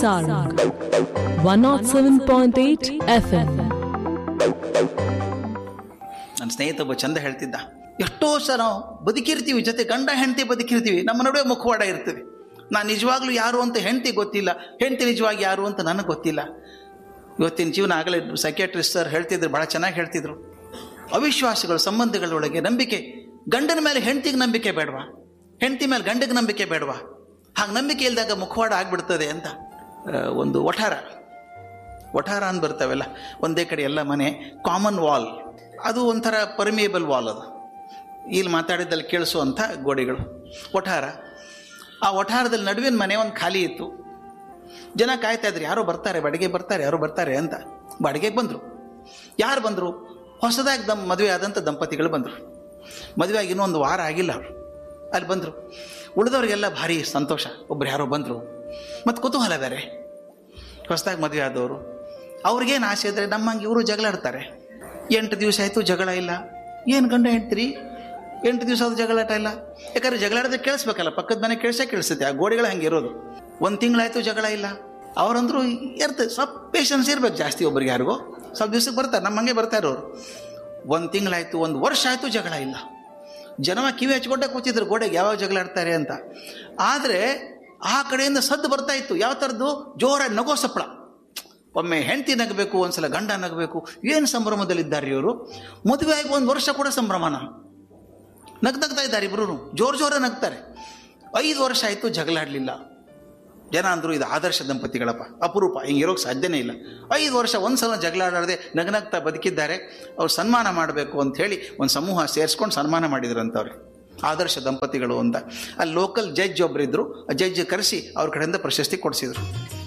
Sarang 107.8 FM. ನನ್ನ ಸ್ನೇಹಿತ ಒಬ್ಬ ಚಂದ ಹೇಳ್ತಿದ್ದ, ಎಷ್ಟೋ ಸಲ ನಾವು ಬದುಕಿರ್ತೀವಿ, ಜೊತೆ ಗಂಡ ಹೆಂಡತಿ ಬದುಕಿರ್ತೀವಿ, ನಮ್ಮ ನಡುವೆ ಮುಖವಾಡ ಇರ್ತೀವಿ. ನಾನು ನಿಜವಾಗ್ಲೂ ಯಾರು ಅಂತ ಹೆಂಡತಿ ಗೊತ್ತಿಲ್ಲ, ಹೆಂಡತಿ ನಿಜವಾಗಿ ಯಾರು ಅಂತ ನನಗೆ ಗೊತ್ತಿಲ್ಲ. ಇವತ್ತಿನ ಜೀವನ ಆಗಲೇ ಸೈಕ್ಯಾಟ್ರಿಸ್ಟ್ ಸರ್ ಹೇಳ್ತಿದ್ರು, ಭಾಳ ಚೆನ್ನಾಗಿ ಹೇಳ್ತಿದ್ರು. ಅವಿಶ್ವಾಸಗಳು, ಸಂಬಂಧಗಳೊಳಗೆ ನಂಬಿಕೆ, ಗಂಡನ ಮೇಲೆ ಹೆಂಡತಿಗೆ ನಂಬಿಕೆ ಬೇಡವಾ, ಹೆಂಡತಿ ಮೇಲೆ ಗಂಡಗೆ ನಂಬಿಕೆ ಬೇಡವಾ? ಹಾಗೆ ನಂಬಿಕೆ ಇಲ್ದಾಗ ಮುಖವಾಡ ಆಗಿಬಿಡ್ತದೆ ಅಂತ. ಒಂದು ಒಠಾರ ಅಂತ ಬರ್ತಾವೆಲ್ಲ, ಒಂದೇ ಕಡೆ ಎಲ್ಲ ಮನೆ, ಕಾಮನ್ ವಾಲ್, ಅದು ಒಂಥರ ಪರ್ಮಿಯಬಲ್ ವಾಲ್, ಅದು ಇಲ್ಲಿ ಮಾತಾಡಿದ್ದಲ್ಲಿ ಕೇಳಿಸುವಂಥ ಗೋಡೆಗಳು. ಒಠಾರ, ಆ ಒಠಾರದಲ್ಲಿ ನಡುವಿನ ಮನೆ ಒಂದು ಖಾಲಿ ಇತ್ತು. ಜನ ಕಾಯ್ತಾ ಇದ್ರು, ಯಾರೋ ಬರ್ತಾರೆ, ಬಾಡಿಗೆಗೆ ಬರ್ತಾರೆ, ಯಾರೋ ಬರ್ತಾರೆ ಅಂತ. ಬಾಡಿಗೆಗೆ ಬಂದರು. ಯಾರು ಬಂದರು? ಹೊಸದಾಗಿ ಮದುವೆ ಆದಂಥ ದಂಪತಿಗಳು ಬಂದರು. ಮದುವೆ ಆಗಿ ಇನ್ನೂ ಒಂದು ವಾರ ಆಗಿಲ್ಲ ಅವರು ಅಲ್ಲಿ ಬಂದರು. ಉಳಿದವ್ರಿಗೆಲ್ಲ ಭಾರಿ ಸಂತೋಷ, ಒಬ್ರು ಯಾರೋ ಬಂದರು, ಮತ್ತು ಕುತೂಹಲ ಬೇರೆ. ಹೊಸದಾಗಿ ಮದುವೆ ಆದವರು, ಅವ್ರಿಗೇನು ಆಸೆ ಇದ್ದರೆ ನಮ್ಮಂಗೆ ಇವರು ಜಗಳಾಡ್ತಾರೆ. 8 ದಿವಸ ಆಯಿತು ಜಗಳ ಇಲ್ಲ. ಏನು ಗಂಡ ಹೇಳ್ತೀರಿ, 8 ದಿವಸ ಆದರೂ ಜಗಳಾಟ ಇಲ್ಲ? ಯಾಕಂದ್ರೆ ಜಗಳಾಡಿದ್ರೆ ಕೇಳಿಸ್ಬೇಕಲ್ಲ, ಪಕ್ಕದ ಮನೆ ಕೇಳಿಸುತ್ತೆ. ಆ ಗೋಡೆಗಳು ಹಂಗೆ ಇರೋದು. 1 ತಿಂಗಳಾಯಿತು ಜಗಳ ಇಲ್ಲ. ಅವರಂದ್ರು ಇರ್ತದೆ, ಸ್ವಲ್ಪ ಪೇಷನ್ಸ್ ಇರ್ಬೇಕು ಜಾಸ್ತಿ. ಒಬ್ರಿಗೆ ಯಾರಿಗೋ ಸ್ವಲ್ಪ ದಿವ್ಸಕ್ಕೆ ಬರ್ತಾರೆ, ನಮ್ಮ ಹಂಗೆ ಬರ್ತಾರೆ ಅವರು. 1 ತಿಂಗಳಾಯಿತು, 1 ವರ್ಷ ಆಯಿತು ಜಗಳ ಇಲ್ಲ. ಜನವ ಕಿವಿ ಹಚ್ಕೊಂಡೆ ಕೂತಿದ್ರು ಗೋಡೆಗೆ, ಯಾವಾಗ ಜಗಳ ಆಡ್ತಾರೆ ಅಂತ. ಆದರೆ ಆ ಕಡೆಯಿಂದ ಸದ್ದು ಬರ್ತಾ ಇತ್ತು. ಯಾವ ಥರದ್ದು? ಜೋರಾಗಿ ನಗೋ ಸಪ್ಪಳ. ಒಮ್ಮೆ ಹೆಂಡತಿ ನಗಬೇಕು, ಒಂದ್ಸಲ ಗಂಡ ನಗಬೇಕು. ಏನು ಸಂಭ್ರಮದಲ್ಲಿದ್ದಾರೆ ಇವರು. ಮದುವೆ ಆಗಿ 1 ವರ್ಷ ಕೂಡ ಸಂಭ್ರಮನ, ನಗ್ತಾ ಇದ್ದಾರೆ ಇಬ್ಬರು, ಜೋರ ನಗ್ತಾರೆ. 5 ವರ್ಷ ಆಯಿತು ಜಗಳಾಡಲಿಲ್ಲ. ಜನ ಅಂದರು ಇದು ಆದರ್ಶ ದಂಪತಿಗಳಪ್ಪ, ಅಪರೂಪ, ಹಿಂಗಿರೋಕ್ಕೆ ಸಾಧ್ಯನೇ ಇಲ್ಲ. 5 ವರ್ಷ ಒಂದ್ಸಲ ಜಗಳಾಡದೆ ನಗ್ನಗ್ತಾ ಬದುಕಿದ್ದಾರೆ, ಅವ್ರು ಸನ್ಮಾನ ಮಾಡಬೇಕು ಅಂಥೇಳಿ ಒಂದು ಸಮೂಹ ಸೇರಿಸ್ಕೊಂಡು ಸನ್ಮಾನ ಮಾಡಿದ್ರಂತವ್ರಿಗೆ, ಆದರ್ಶ ದಂಪತಿಗಳು ಅಂತ. ಅಲ್ಲಿ ಲೋಕಲ್ ಜಡ್ಜ್ ಒಬ್ಬರಿದ್ದರು, ಆ ಜಡ್ಜ್ ಕರೆಸಿ ಅವ್ರ ಕಡೆಯಿಂದ ಪ್ರಶಸ್ತಿ ಕೊಡಿಸಿದ್ರು.